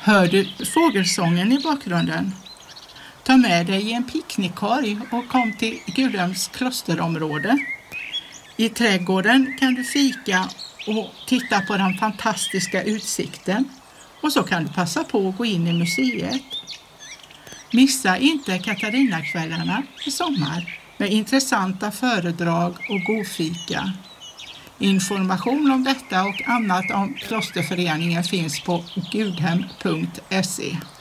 Hör du fågelsången i bakgrunden? Ta med dig en picknickkorg och kom till Gudhems klosterområde. I trädgården kan du fika och titta på den fantastiska utsikten. Och så kan du passa på att gå in i museet. Missa inte Katarinakvällarna i sommar med intressanta föredrag och god fika. Information om detta och annat om klosterföreningen finns på gudhem.se.